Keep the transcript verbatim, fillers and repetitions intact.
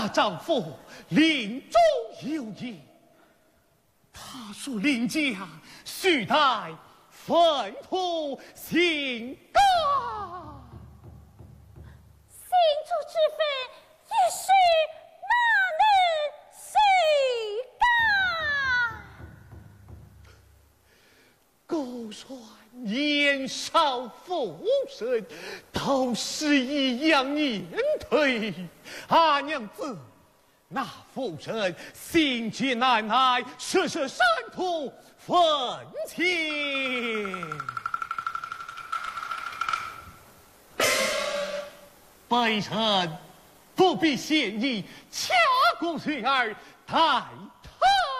那丈夫临终有言，他说临家须待粪土性感， 新主之分也许哪能性感？ 勾算年少负身，都是一样年退。阿娘子，那夫人心急难耐，舍舍山土分钱。本人不必献议，掐骨女儿待